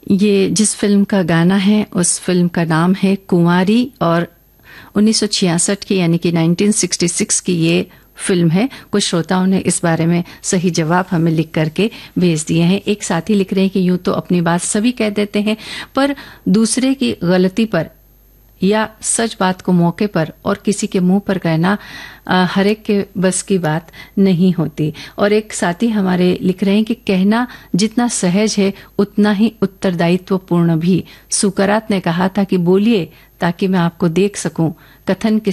ये जिस फिल्म का गाना है उस फिल्म का नाम है कुंवारी और 1966 की यानी कि 1966 की ये फिल्म है। कुछ श्रोताओं ने इस बारे में सही जवाब हमें लिख करके भेज दिए हैं। एक साथी लिख रहे हैं कि यूं तो अपनी बात सभी कह देते हैं, पर दूसरे की गलती पर या सच बात को मौके पर और किसी के मुंह पर कहना हर एक के बस की बात नहीं होती। और एक साथी हमारे लिख रहे हैं कि कहना जितना सहज है उतना ही उत्तरदायित्वपूर्ण भी। सुकरात ने कहा था कि बोलिए ताकि मैं आपको देख सकूं, कथन के